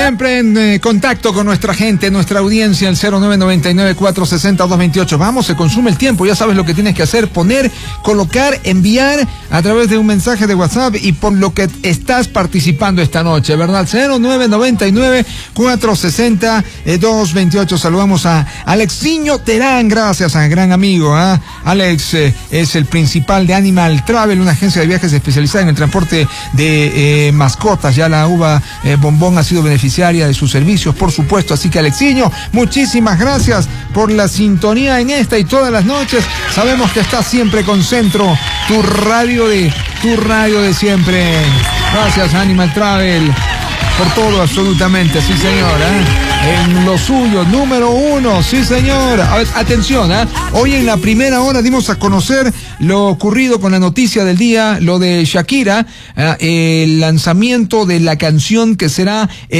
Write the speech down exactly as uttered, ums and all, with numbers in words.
Siempre en eh, contacto con nuestra gente, nuestra audiencia, el cero nueve nueve nueve, cuatro seis cero, dos dos ocho. Vamos, se consume el tiempo, ya sabes lo que tienes que hacer, poner, colocar, enviar a través de un mensaje de WhatsApp y por lo que estás participando esta noche, ¿verdad? cero nueve nueve nueve, cuatro seis cero, dos dos ocho. Saludamos a Alexiño Terán, gracias a gran amigo, ¿eh? Alex eh, es el principal de Animal Travel, una agencia de viajes especializada en el transporte de eh, mascotas. Ya la uva eh, Bombón ha sido beneficiaria de sus servicios, por supuesto. Así que, Alexiño, muchísimas gracias por la sintonía en esta y todas las noches. Sabemos que estás siempre con Centro, tu radio de, tu radio de siempre. Gracias, Animal Travel, por todo, absolutamente, sí señor, ¿eh? En lo suyo, número uno, sí señor. A ver, atención, ¿eh? Hoy en la primera hora dimos a conocer lo ocurrido con la noticia del día, lo de Shakira, ¿eh? El lanzamiento de la canción que será el